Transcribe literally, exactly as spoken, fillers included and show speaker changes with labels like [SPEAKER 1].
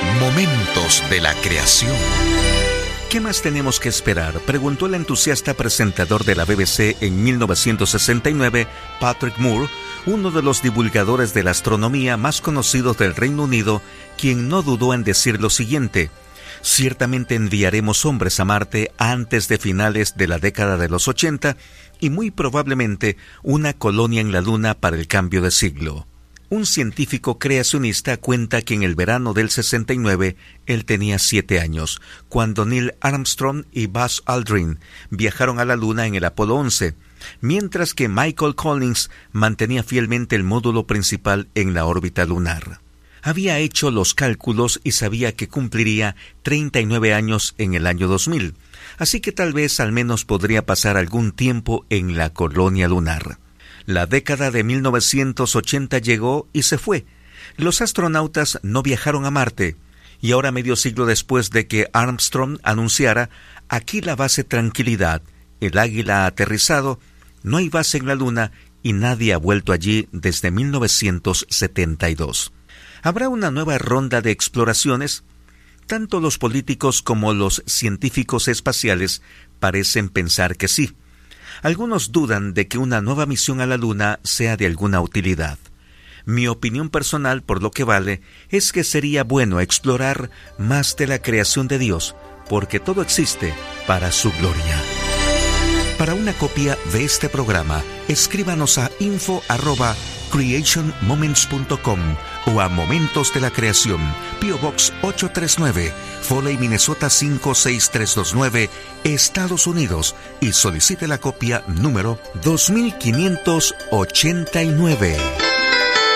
[SPEAKER 1] Momentos de la creación.
[SPEAKER 2] ¿Qué más tenemos que esperar?, preguntó el entusiasta presentador de la B B C en mil novecientos sesenta y nueve, Patrick Moore, uno de los divulgadores de la astronomía más conocidos del Reino Unido, quien no dudó en decir lo siguiente: ciertamente enviaremos hombres a Marte antes de finales de la década de los ochenta y muy probablemente una colonia en la Luna para el cambio de siglo. Un científico creacionista cuenta que en el verano del sesenta y nueve él tenía siete años, cuando Neil Armstrong y Buzz Aldrin viajaron a la Luna en el Apolo once, mientras que Michael Collins mantenía fielmente el módulo principal en la órbita lunar. Había hecho los cálculos y sabía que cumpliría treinta y nueve años en el año dos mil, así que tal vez al menos podría pasar algún tiempo en la colonia lunar. La década de mil novecientos ochenta llegó y se fue. Los astronautas no viajaron a Marte, y ahora, medio siglo después de que Armstrong anunciara: aquí la base Tranquilidad, el Águila ha aterrizado, no hay base en la Luna y nadie ha vuelto allí desde mil novecientos setenta y dos. ¿Habrá una nueva ronda de exploraciones? Tanto los políticos como los científicos espaciales parecen pensar que sí. Algunos dudan de que una nueva misión a la Luna sea de alguna utilidad. Mi opinión personal, por lo que vale, es que sería bueno explorar más de la creación de Dios, porque todo existe para su gloria. Para una copia de este programa, escríbanos a info arroba creation moments punto com o a Momentos de la Creación, P O Box ocho tres nueve, Foley, Minnesota cinco seis tres dos nueve, Estados Unidos, y solicite la copia número dos mil quinientos ochenta y nueve.